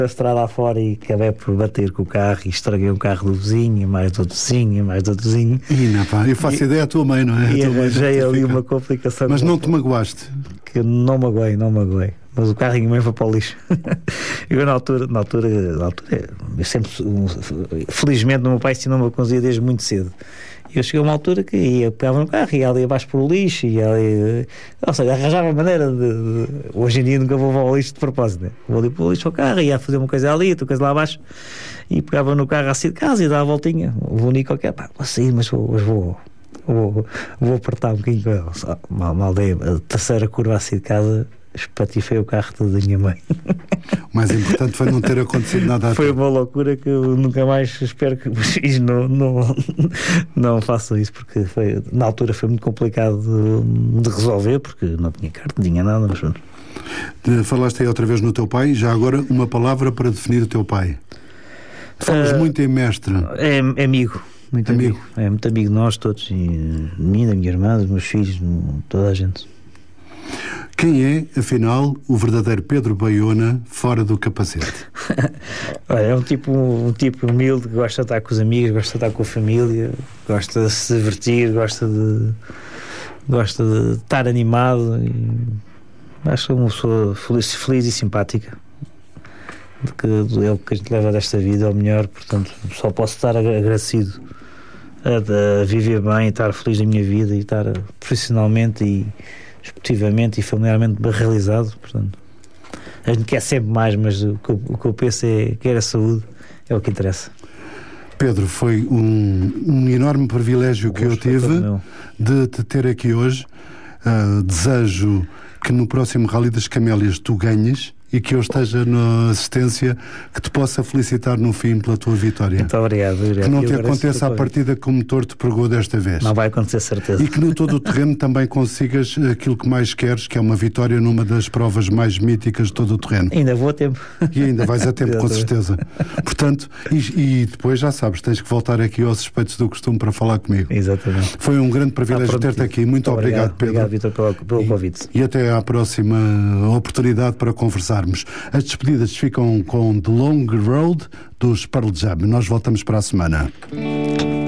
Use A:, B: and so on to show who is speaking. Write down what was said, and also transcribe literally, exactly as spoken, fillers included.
A: a estrada fora e acabei por bater com o carro e estraguei o carro do vizinho, mais do outro vizinho, mais do outro vizinho.
B: E não, pá, eu faço e, ideia à tua mãe, não é?
A: E arranjei ali uma complicação.
B: Mas não te magoaste?
A: Que não magoei, não magoei. Mas o carrinho mesmo foi para o lixo. Eu na altura, na altura, na altura, eu sempre, felizmente, o meu pai ensinou-me a conduzir desde muito cedo. E eu cheguei a uma altura que ia, pegava no carro, ia ali abaixo para o lixo, ia ali, ou seja, arranjava a maneira de, de, hoje em dia nunca vou ao lixo de propósito, né? Vou ali para o lixo ao carro, ia fazer uma coisa ali, outra coisa lá abaixo, e pegava no carro assim de casa e dava a voltinha, o único qualquer, pá, vou sair, mas vou, mas vou, vou, vou apertar um bocadinho com ele. Mal, mal dei a terceira curva assim de casa, espatifei o carro todo da minha mãe.
B: O mais importante foi não ter acontecido nada.
A: Foi uma loucura que eu nunca mais espero que os filhos não, não, não façam isso, porque foi, na altura foi muito complicado de, de resolver, porque não tinha carta, não tinha nada. Mas...
B: Falaste aí outra vez no teu pai, já agora uma palavra para definir o teu pai. Falas uh, muito em mestre.
A: É, é amigo. Muito amigo. amigo. É muito amigo de nós todos, e de mim, da minha irmã, dos meus filhos, toda a gente.
B: Quem é, afinal, o verdadeiro Pedro Baiona fora do capacete?
A: É um tipo, um tipo humilde, que gosta de estar com os amigos, gosta de estar com a família, gosta de se divertir, gosta de, gosta de estar animado. E acho que é uma pessoa feliz, feliz e simpática. De que é o que a gente leva desta vida, é o melhor, portanto, só posso estar agradecido a, a viver bem, estar feliz na minha vida e estar profissionalmente e esportivamente e familiarmente bem realizado. Portanto, a gente quer sempre mais, mas o que, o que eu penso é que a saúde é o que interessa.
B: Pedro, foi um, um enorme privilégio que eu tive de te ter aqui hoje. Uh, desejo que no próximo Rally das Camélias tu ganhes e que eu esteja na assistência, que te possa felicitar no fim pela tua vitória.
A: Muito obrigado. obrigado.
B: Que não te aconteça a partida que o motor te pregou desta vez.
A: Não vai acontecer, certeza.
B: E que no todo o terreno também consigas aquilo que mais queres, que é uma vitória numa das provas mais míticas de todo o terreno.
A: Ainda vou a tempo.
B: E ainda vais a tempo, com certeza. Portanto, e, e depois já sabes, tens que voltar aqui aos Suspeitos do Costume para falar comigo.
A: Exatamente.
B: Foi um grande privilégio ter-te aqui. Muito, Muito obrigado,
A: obrigado,
B: Pedro.
A: Obrigado, Vítor, pelo, pelo convite.
B: E, e até à próxima oportunidade para conversarmos. As despedidas ficam com The Long Road dos Pearl Jam. Nós voltamos para a semana.